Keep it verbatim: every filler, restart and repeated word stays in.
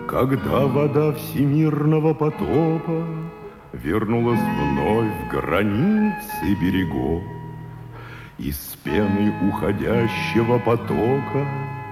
Когда вода всемирного потопа вернулась вновь в границы берегов, из пены уходящего потока